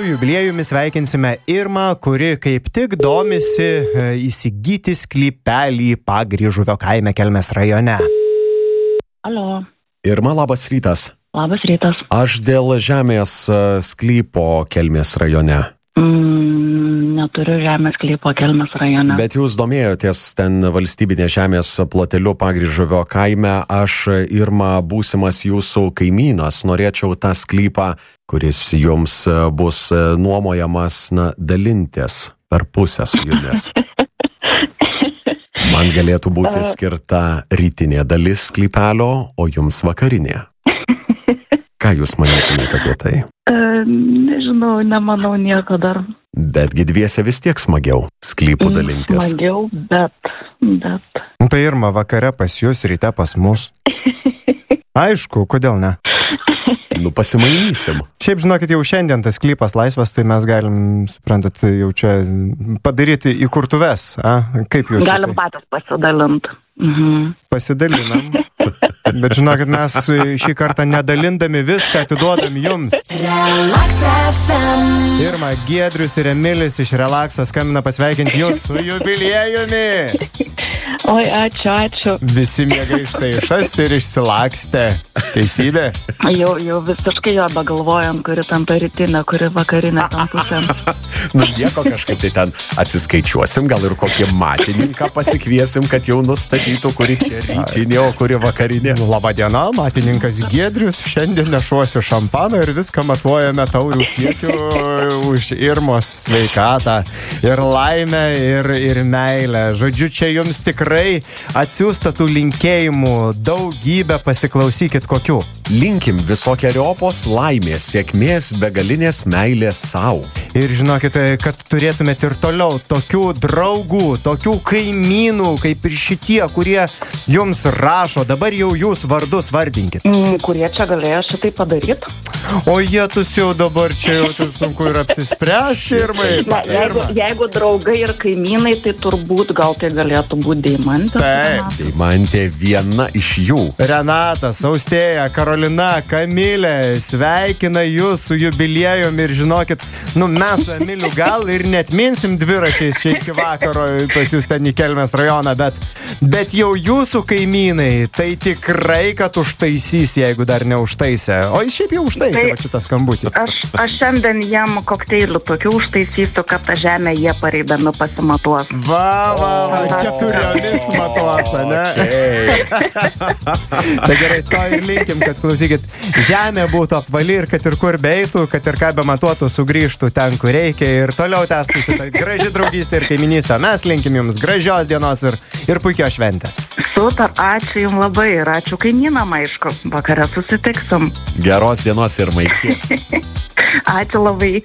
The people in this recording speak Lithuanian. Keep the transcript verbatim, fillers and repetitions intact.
jubiliejumi sveikinsime Irmą, kuri kaip tik domisi e, įsigyti sklypelį Pagryžuvio kaime Kelmės rajone. Alio. Irma, labas rytas. Labas rytas. Aš dėl žemės e, sklypo Kelmės rajone. Mm, neturiu žemės sklypo Kelmės rajone. Bet jūs domėjotės ten valstybinė žemės ploteliu Pagryžuvio kaime. Aš, Irma, būsimas jūsų kaimynas, norėčiau tą sklypą, kuris jums bus nuomojamas, na, dalintis per pusę su jumis. Man galėtų būti skirta rytinė dalis sklypelio, o jums vakarinė. Ką jūs manytumėte apie tai? E, nežinau, nemanau nieko dar. Betgi dviese vis tiek smagiau sklypų dalintis. Smagiau, bet, bet. Tai Irma, vakare pas jūs, ryte pas mus. Aišku, kodėl ne? Nu, pasimainysim. Šiaip žinokit, jau šiandien tas sklypas laisvas, tai mes galim, suprantat, jau čia padaryti įkurtuves. A? Kaip jūs? Galim patys pasidalinti. Mhm. Pasidalinam. Bet žinokit, mes šį kartą nedalindami viską atiduodam jums. Relax F M. Irma, Giedrius ir Emilis iš Relaxo skambina pasveikinti jūs su jubiliejumi. Oi, ačiū, ačiū. Visi miega ištaišasti ir išsilakstė. Teisybė? Jau, jau visiškai jo begalvojam, kuri ten ta rytinė, kuri vakarinė tam pusėm. Nu, nieko kažkaip tai ten atsiskaičiuosim, gal ir kokį matininką pasikviesim, kad jau nustatytų, kuri čia rytinė, o kuri vakarinė. Nu, laba diena, matininkas Giedrius. Šiandien nešuosiu šampaną ir viską matuojame taurių kiekiu už Irmos sveikatą ir laimę ir, ir meilę. Žodžiu, čia jums tikrai atsiųsta tų linkėjimų daugybę, pasiklausykit kokių. Linkim visokieriopos laimės, sėkmės, begalinės meilės sau. Ir žinokit, kad turėtumėt ir toliau tokių draugų, tokių kaimynų, kaip ir šitie, kurie jums rašo. Dabar jau jūs vardus vardinkit. Mm, kurie čia galėjo šitai padaryti? O jėtus jau dabar čia jau taip sunku ir apsispręsti, Irmai. Na, jeigu, jeigu draugai ir kaimynai, tai turbūt gal tai galėtų būti Deimantė. Taip, Deimantė viena iš jų. Renatas, Austėja, Karolina, Kamilė, sveikina jūs su jubiliejum ir žinokit, nu mes su Emiliu gal ir net minsim dviračiais čia iki vakaro pas jūs ten į Kelmės rajoną, bet, bet jau jūsų kaimynai, tai tikrai, kad užtaisys, jeigu dar neužtaisė. O šiaip jau užtaisė, tai va šitą skambutį. Aš, aš šiandien jam kokteilių tokių užtaisysiu, kad tą žemę jie pareidami pasimatuos. Va, va, va, keturiomis matuos, ne? Tai gerai, to ir linkim, kad klausykit, žemė būtų apvali ir kad ir kur beitų, kad ir ką be matuotų, sugrįžtų ten, kur reikia ir toliau tęstųsi ta graži draugystė ir kaiminystė. Mes linkim jums gražios dienos ir, ir puikios šventės. Super, ačiū jums labai ir ačiū kaimynam, aišku. Vakare susitiksim. Geros dienos ir maiki. Ačiū labai.